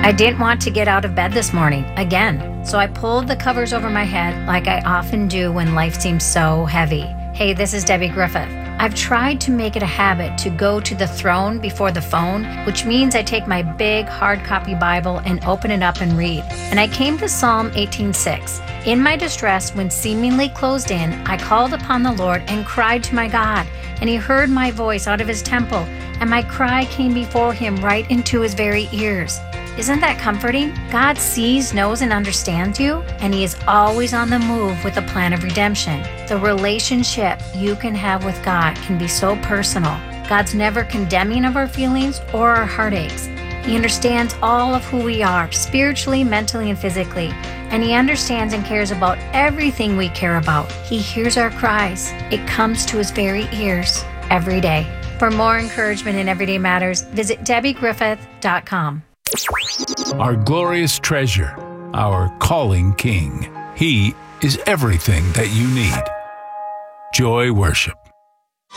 I didn't want to get out of bed this morning, again, so I pulled the covers over my head like I often do when life seems so heavy. Hey, this is Debbie Griffith. I've tried to make it a habit to go to the throne before the phone, which means I take my big hard copy Bible and open it up and read. And I came to Psalm 18:6. In my distress, when seemingly closed in, I called upon the Lord and cried to my God, and he heard my voice out of his temple, and my cry came before him right into his very ears. Isn't that comforting? God sees, knows, and understands you, and he is always on the move with a plan of redemption. The relationship you can have with God can be so personal. God's never condemning of our feelings or our heartaches. He understands all of who we are, spiritually, mentally, and physically, and he understands and cares about everything we care about. He hears our cries. It comes to his very ears every day. For more encouragement in Everyday Matters, visit DebbieGriffith.com. Our glorious treasure, our calling King. He is everything that you need. Joy Worship.